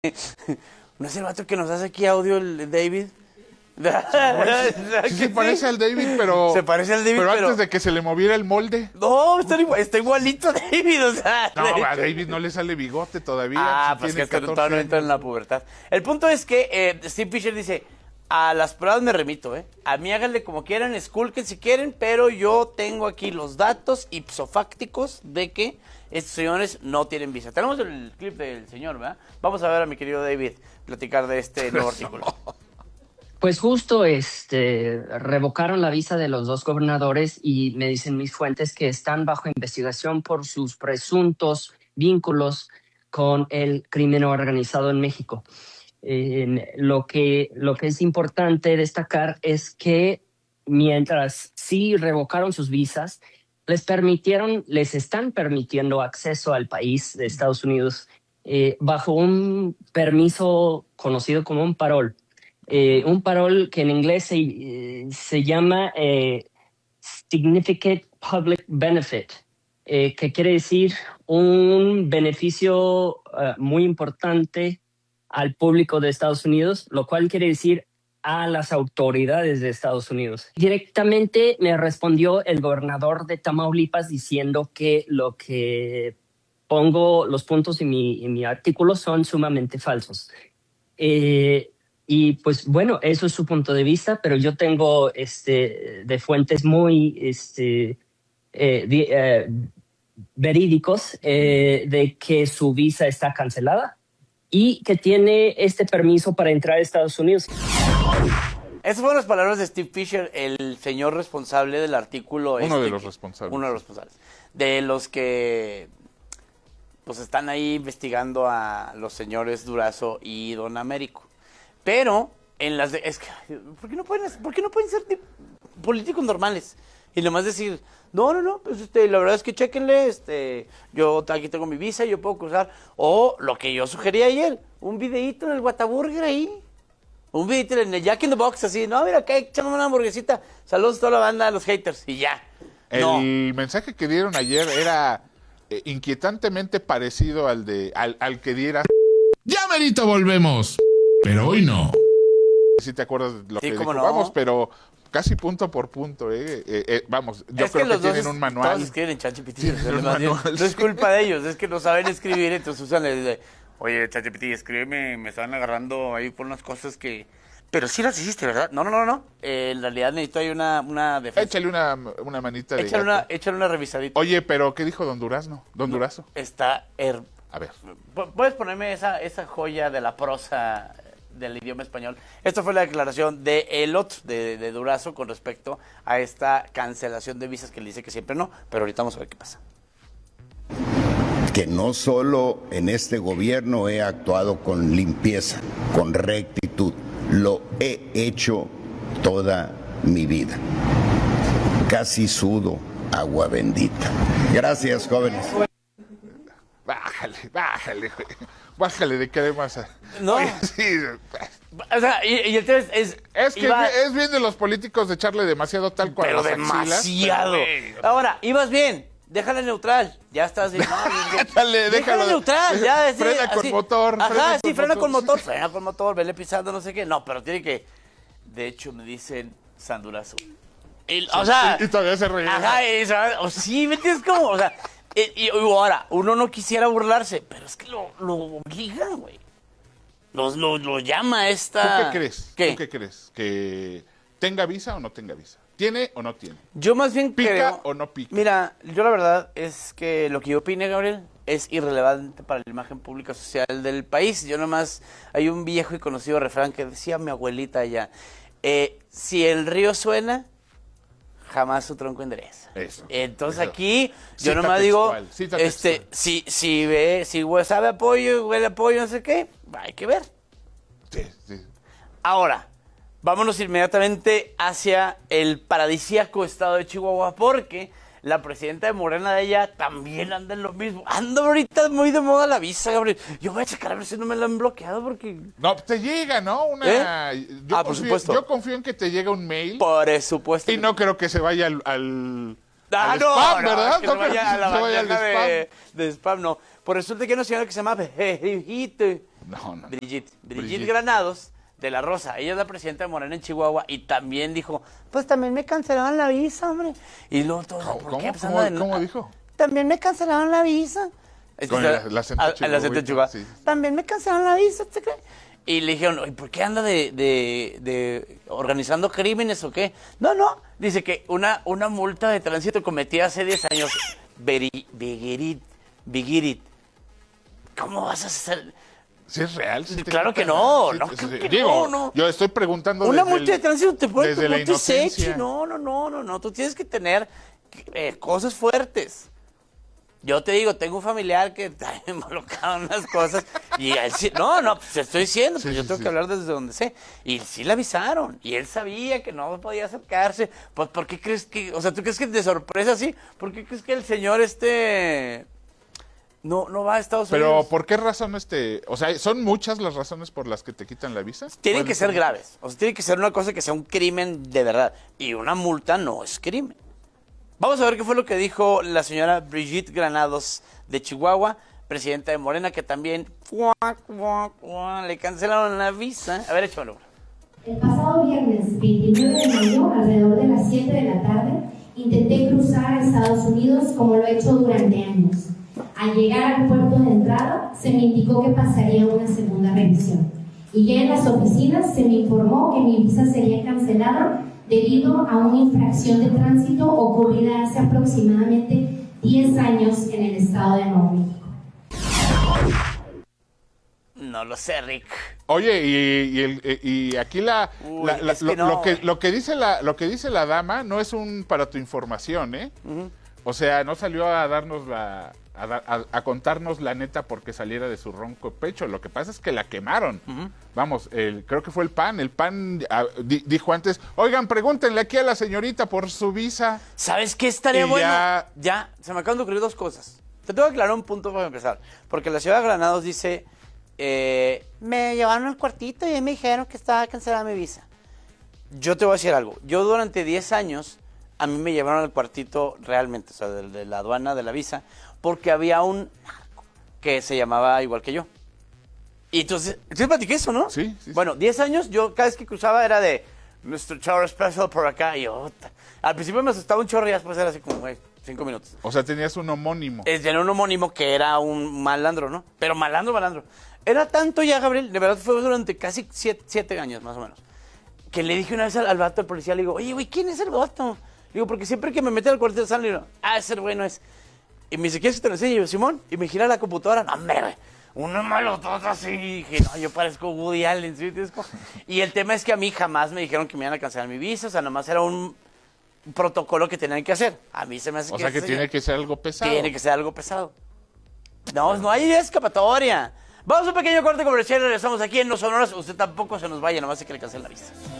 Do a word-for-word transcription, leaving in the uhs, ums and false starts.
¿No es el vato que nos hace aquí audio, el David? Sí, sí se parece al David, pero... Se parece al David, pero... pero... antes de que se le moviera el molde. No, está, igual, está igualito a David, o sea... No, a David no le sale bigote todavía. Ah, si pues que tiene todavía no entra en la pubertad. El punto es que eh, Steve Fisher dice... A las pruebas me remito, ¿eh? A mí háganle como quieran, esculquen si quieren, pero yo tengo aquí los datos ipsofácticos de que estos señores no tienen visa. Tenemos el clip del señor, ¿verdad? Vamos a ver a mi querido David platicar de este nuevo artículo. Pues justo este revocaron la visa de los dos gobernadores y me dicen mis fuentes que están bajo investigación por sus presuntos vínculos con el crimen organizado en México. Eh, lo que, lo que es importante destacar es que mientras sí revocaron sus visas, les permitieron, les están permitiendo acceso al país de Estados Unidos eh, bajo un permiso conocido como un parol. Eh, un parol que en inglés se, eh, se llama eh, Significant Public Benefit, eh, que quiere decir un beneficio uh, muy importante al público de Estados Unidos, lo cual quiere decir a las autoridades de Estados Unidos. Directamente me respondió el gobernador de Tamaulipas diciendo que lo que pongo, los puntos en mi, en mi artículo son sumamente falsos. Eh, y pues bueno, eso es su punto de vista, pero yo tengo este, de fuentes muy este, eh, de, eh, verídicos eh, de que su visa está cancelada y que tiene este permiso para entrar a Estados Unidos. Esas fueron las palabras de Steve Fisher, el señor responsable del artículo. Uno este de los que, responsables. Uno de los responsables. De los que pues están ahí investigando a los señores Durazo y Don Américo. Pero en las de... Es que, ¿por qué no pueden, por qué no pueden ser políticos normales? Y nomás decir, no, no, no, pues este, la verdad es que chéquenle, este, yo aquí tengo mi visa, yo puedo cruzar. O lo que yo sugerí ayer, un videíto en el Whataburger ahí. Un videíto en el Jack in the Box, así, no, mira, acá echando una hamburguesita. Saludos a toda la banda, a los haters, y ya. El no. mensaje que dieron ayer era eh, inquietantemente parecido al de al, al que diera. Ya merito volvemos, pero hoy no. Si te acuerdas de lo Sí, que cómo dijo, no. vamos, pero casi punto por punto, eh, eh, eh vamos, yo es creo que, que, los tienen dos un manual. Todos escriben en ChatGPT. Tienen un manual, no es culpa de ellos, es que no saben escribir, entonces usan el de, oye, ChatGPT, escríbeme, me están agarrando ahí por unas cosas que... Pero sí las hiciste, ¿verdad? No, no, no, no. Eh, en realidad necesito ahí una, una defensa. Échale una, una manita de Échale gato. una, échale una revisadita. Oye, pero ¿qué dijo Don Durazno? Don No, Durazo. Está... Her... A ver. ¿Puedes ponerme esa, esa joya de la prosa del idioma español? Esta fue la declaración de el otro, de, de Durazo, con respecto a esta cancelación de visas que le dice que siempre no. Pero ahorita vamos a ver qué pasa. Que no solo en este gobierno he actuado con limpieza, con rectitud, lo he hecho toda mi vida. Casi sudo agua bendita. Gracias, jóvenes. Bájale, bájale, güey. Bájale de qué más. No. Oye, sí. O sea, y, y el tema es... Es, Es que iba, es bien de los políticos de echarle demasiado talco a pero las axilas. demasiado. Pero, güey, Ahora, ibas bien. Déjala neutral. Ya estás bien. No, bien. Dale, déjalo. Déjala neutral. Ya, así, frena con así. motor. Ajá, frena sí, con frena motor. con motor. Frena con motor, vele pisando, no sé qué. No, pero tiene que... De hecho, me dicen Sandurazo. El, o sea... Y, y todavía se reía. Ajá, eso, o sí, ¿me entiendes cómo? O sea, y, y ahora, uno no quisiera burlarse, pero es que lo, lo obligan, güey. Lo, lo, lo llama esta... ¿Tú qué crees? ¿Qué? ¿Tú qué crees? ¿Que tenga visa o no tenga visa? ¿Tiene o no tiene? Yo más bien ¿Pica creo... o no pica? Mira, yo la verdad es que lo que yo opine, Gabriel, es irrelevante para la imagen pública social del país. Yo nomás... Hay un viejo y conocido refrán que decía mi abuelita allá. Eh, si el río suena, jamás su tronco endereza. Eso. Entonces eso. aquí, yo Cita nomás digo, textual, cita este, textual. si, si ve, si sabe apoyo, huele apoyo, no sé qué, hay que ver. Sí, sí. Ahora, vámonos inmediatamente hacia el paradisíaco estado de Chihuahua, porque la presidenta de Morena de ella también anda en lo mismo. Anda ahorita muy de moda la visa, Gabriel. Yo voy a checar a ver si no me la han bloqueado, porque... No, te llega, ¿no? Una... ¿Eh? Yo Ah, por confío, supuesto. Yo confío en que te llega un mail. Por supuesto. Y no creo que se vaya al... al... Ah, al no, spam, no, ¿verdad? que No no creo vaya a la que se vaya al bandeja de, spam. de spam, no. Por resulta que hay una señora que se llama Bejite, No, no. Brigitte, Brigitte, Brigitte. Granados de la Rosa. Ella es la presidenta de Morena en Chihuahua y también dijo, pues también me cancelaron la visa, hombre. Y luego todo, ¿Cómo, ¿por qué? Pues cómo, anda de- cómo dijo? También me cancelaron la visa. Con el- el acento a- el acento chihuahuita, chihuahua. sí. También me cancelaron la visa. ¿te crees? Y le dijeron, ¿y por qué anda de, de, de organizando crímenes o qué? No, no. Dice que una, una multa de tránsito cometida hace diez años. Beri- Beguerit, Beguerit. ¿Cómo vas a hacer? ¿Sí es real? ¿Sí te Claro que quitan? no, Sí, no, sí, creo sí. que Digo, no, no. yo estoy preguntando Una desde multa de el- tránsito te puede desde la no te sechi. inocencia. No, no, no, no, no. Tú tienes que tener eh, cosas fuertes. Yo te digo, tengo un familiar que está involucrado en unas cosas y él sí, no, no, pues te estoy diciendo, pues Sí, yo sí, tengo sí. que hablar desde donde sé. Y sí le avisaron y él sabía que no podía acercarse. Pues, ¿por qué crees que, o sea, tú crees que de sorpresa sí? ¿Por qué crees que el señor este no, no va a Estados Pero, Unidos? ¿por qué razón este...? O sea, ¿son muchas las razones por las que te quitan la visa? Tienen ¿Pueden que ser muchas? graves. O sea, tiene que ser una cosa que sea un crimen de verdad. Y una multa no es crimen. Vamos a ver qué fue lo que dijo la señora Brigitte Granados de Chihuahua, presidenta de Morena, que también cuac, cuac, cuac, le cancelaron la visa. A ver, échalo. El pasado viernes veintinueve de mayo, alrededor de las siete de la tarde, intenté cruzar a Estados Unidos como lo he hecho durante años. Al llegar al puerto de entrada, se me indicó que pasaría una segunda revisión. Y ya en las oficinas se me informó que mi visa sería cancelada debido a una infracción de tránsito ocurrida hace aproximadamente diez años en el estado de Nuevo México. No lo sé, Rick. Oye, y, y, el- y aquí la, Uy, la- la- es que lo, no, lo que güey. lo que dice la lo que dice la dama no es un para tu información, ¿eh? O sea, no salió a darnos la a, da- a- a contarnos la neta porque saliera de su ronco pecho. Lo que pasa es que la quemaron. Vamos, el, creo que fue el P A N. El P A N ah, di- dijo antes, oigan, pregúntenle aquí a la señorita por su visa. ¿Sabes qué estaría Y bueno? ya- Ya, se me acaban de ocurrir dos cosas. Te tengo que aclarar un punto para empezar. Porque la ciudad de Granados dice, eh, me llevaron al cuartito y me dijeron que estaba cancelada mi visa. Yo te voy a decir algo. Yo durante diez años, a mí me llevaron al cuartito realmente, o sea, de, de la aduana de la visa, porque había un narco que se llamaba igual que yo. Y entonces, ¿sí platiqué eso, no? Sí, sí, sí. Bueno, diez años, yo cada vez que cruzaba era de mister Chorro Special por acá. Y yo, "Ota". Al principio me asustaba un chorro y después era así como, güey, cinco minutos. O sea, tenías un homónimo. Es de un homónimo que era un malandro, ¿no? Pero malandro, malandro. Era tanto ya, Gabriel, de verdad fue durante casi siete, siete años, más o menos, que le dije una vez al, al vato, al policía, le digo, oye, güey, ¿quién es el vato? Le digo, porque siempre que me mete al cuartel de San, le digo, ah, ese güey no es. Y me dice, ¿quieres que te lo enseñe? Y yo, Simón, y me gira la computadora, no, hombre, güey, uno malotota así. Y dije, no, yo parezco Woody Allen, ¿sí? Y el tema es que a mí jamás me dijeron que me iban a cancelar mi visa, o sea, nomás era un protocolo que tenían que hacer. A mí se me hace O que sea, que ese tiene señor- que ser algo pesado. tiene que ser algo pesado. No, no hay escapatoria. Vamos a un pequeño corte comercial y regresamos aquí en Los Sonoras. Usted tampoco se nos vaya, nomás hay que le cancelen la vista.